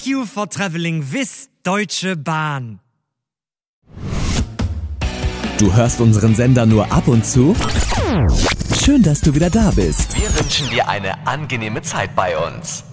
you for traveling with Deutsche Bahn. Du hörst unseren Sender nur ab und zu? Schön, dass du wieder da bist. Wir wünschen dir eine angenehme Zeit bei uns.